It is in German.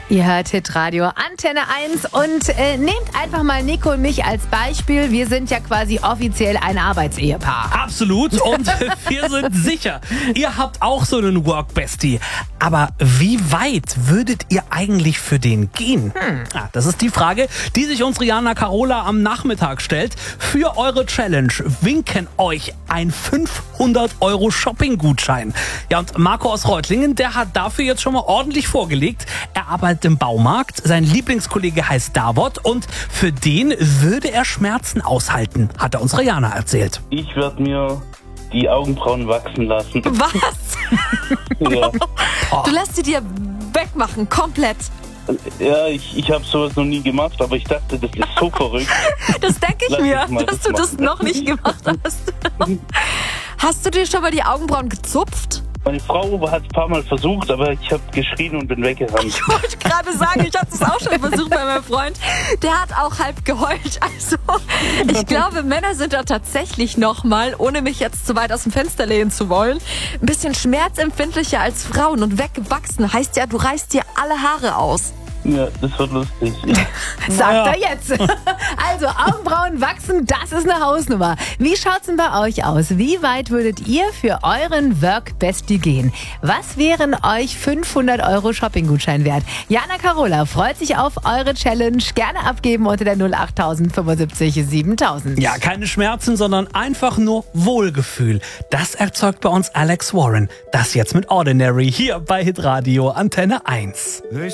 Ihr hört Hitradio Antenne 1 und nehmt einfach mal Nico und mich als Beispiel. Wir sind ja quasi offiziell ein Arbeitsehepaar. Absolut, und wir sind sicher, ihr habt auch so einen Work-Bestie. Aber wie weit würdet ihr eigentlich für den gehen? Das ist die Frage, die sich unsere Jana Carola am Nachmittag stellt. Für eure Challenge winken euch ein 500 € Shopping-Gutschein. Ja, und Marco aus Reutlingen, der hat dafür jetzt schon mal ordentlich vorgelegt. Er arbeitet im Baumarkt, sein Lieblingskollege heißt Davot und für den würde er Schmerzen aushalten, hat er unserer Jana erzählt. Ich werde mir die Augenbrauen wachsen lassen. Was? Ja, Du lässt sie dir wegmachen, komplett. ja ich habe sowas noch nie gemacht, aber ich dachte, das ist so verrückt. Das denke ich Lass mir, uns mal dass das du das machen. noch nicht gemacht hast. Hast du dir schon mal die Augenbrauen gezupft? Meine Frau hat es ein paar Mal versucht, aber ich habe geschrien und bin weggerannt. Ich wollte gerade sagen, ich habe das auch schon versucht bei meinem Freund. Der hat auch halb geheult. Also ich glaube, Männer sind da tatsächlich nochmal, ohne mich jetzt zu weit aus dem Fenster lehnen zu wollen, ein bisschen schmerzempfindlicher als Frauen. Und weggewachsen heißt ja, du reißt dir alle Haare aus. Ja, das wird lustig. Sagt er jetzt. Also Augenbrauen wachsen, das ist eine Hausnummer. Wie schaut's denn bei euch aus? Wie weit würdet ihr für euren Work-Bestie gehen? Was wären euch 500 € Shopping-Gutschein wert? Jana Carola freut sich auf eure Challenge. Gerne abgeben unter der 08000 75 7000. Ja, keine Schmerzen, sondern einfach nur Wohlgefühl. Das erzeugt bei uns Alex Warren. Das jetzt mit Ordinary hier bei Hitradio Antenne 1.